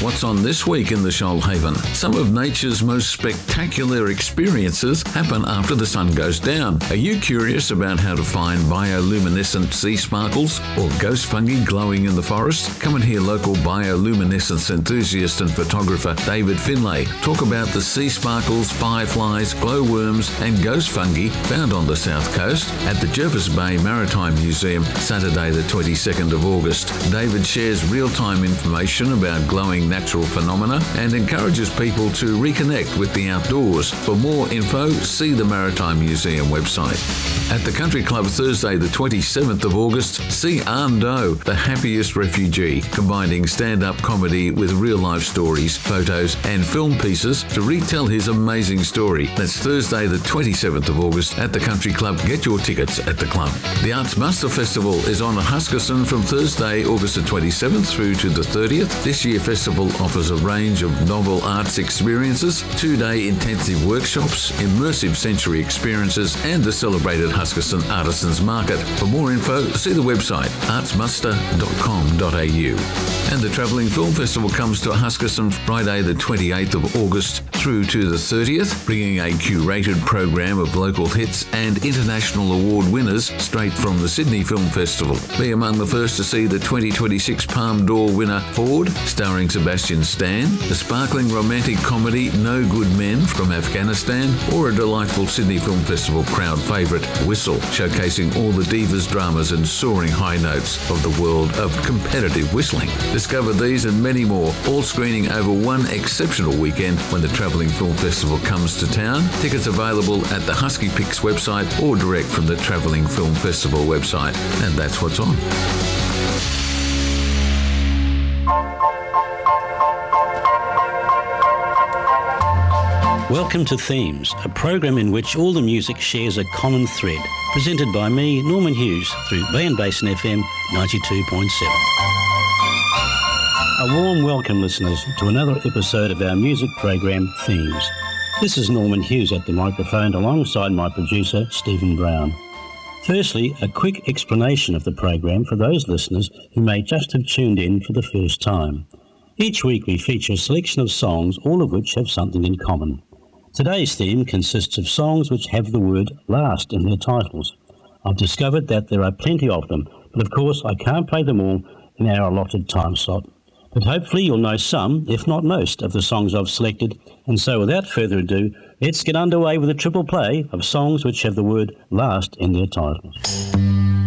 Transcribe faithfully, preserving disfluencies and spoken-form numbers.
What's on this week in the Shoalhaven? Some of nature's most spectacular experiences happen after the sun goes down. Are you curious about how to find bioluminescent sea sparkles or ghost fungi glowing in the forest? Come and hear local bioluminescence enthusiast and photographer David Finlay talk about the sea sparkles, fireflies, glowworms and ghost fungi found on the south coast at the Jervis Bay Maritime Museum Saturday the twenty-second of August. David shares real-time information about glowing natural phenomena and encourages people to reconnect with the outdoors. For more info, see the Maritime Museum website. At the Country Club Thursday the twenty-seventh of August, see Arndo, the happiest refugee, combining stand-up comedy with real-life stories, photos and film pieces to retell his amazing story. That's Thursday the twenty-seventh of August at the Country Club. Get your tickets at the club. The Arts Muster Festival is on Huskisson from Thursday, August the twenty-seventh through to the thirtieth. This year festival offers a range of novel arts experiences, two-day intensive workshops, immersive sensory experiences and the celebrated Huskisson Artisans Market. For more info, see the website arts muster dot com dot a u. And the Travelling Film Festival comes to Huskisson Friday the twenty-eighth of August through to the thirtieth, bringing a curated program of local hits and international award winners straight from the Sydney Film Festival. Be among the first to see the twenty twenty-six Palme d'Or winner Ford, starring Sebastian Stan, the sparkling romantic comedy No Good Men from Afghanistan, or a delightful Sydney Film Festival crowd favourite Whistle, showcasing all the divas, dramas and soaring high notes of the world of competitive whistling. Discover these and many more, all screening over one exceptional weekend when the Travelling Film Festival comes to town. Tickets available at the Husky Picks website or direct from the Travelling Film Festival website. And that's what's on. Welcome to Themes, a program in which all the music shares a common thread, presented by me, Norman Hughes, through Bay and Basin F M ninety-two point seven. A warm welcome, listeners, to another episode of our music program, Themes. This is Norman Hughes at the microphone alongside my producer, Stephen Brown. Firstly, a quick explanation of the program for those listeners who may just have tuned in for the first time. Each week we feature a selection of songs, all of which have something in common. Today's theme consists of songs which have the word last in their titles. I've discovered that there are plenty of them, but of course I can't play them all in our allotted time slot. But hopefully you'll know some, if not most, of the songs I've selected, and so without further ado, let's get underway with a triple play of songs which have the word last in their titles.